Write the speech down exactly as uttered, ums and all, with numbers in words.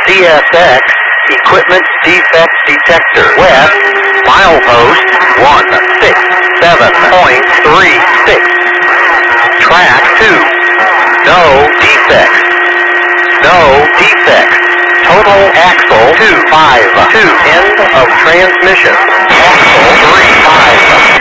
C S X, Equipment Defect Detector. West, milepost one six seven point three six. Track two, no defects. No defects. Total axle two five two. End of transmission. Axle three five.